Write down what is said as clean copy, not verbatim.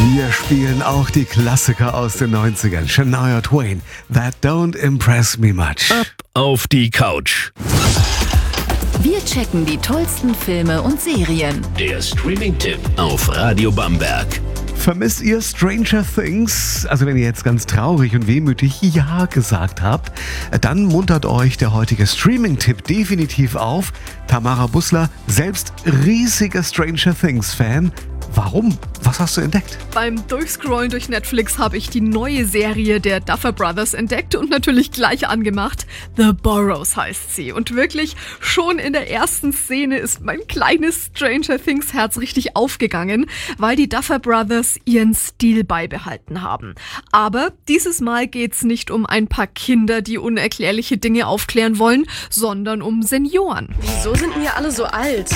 Wir spielen auch die Klassiker aus den 90ern. Shania Twain, That Don't Impress Me Much. Ab auf die Couch. Wir checken die tollsten Filme und Serien. Der Streaming-Tipp auf Radio Bamberg. Vermisst ihr Stranger Things? Also wenn ihr jetzt ganz traurig und wehmütig Ja gesagt habt, dann muntert euch der heutige Streaming-Tipp definitiv auf. Tamara Bussler, selbst riesiger Stranger Things-Fan. Warum? Was hast du entdeckt? Beim Durchscrollen durch Netflix habe ich die neue Serie der Duffer Brothers entdeckt und natürlich gleich angemacht. The Burrows heißt sie. Und wirklich, schon in der ersten Szene ist mein kleines Stranger Things Herz richtig aufgegangen, weil die Duffer Brothers ihren Stil beibehalten haben. Aber dieses Mal geht's nicht um ein paar Kinder, die unerklärliche Dinge aufklären wollen, sondern um Senioren. Wieso sind denn wir alle so alt?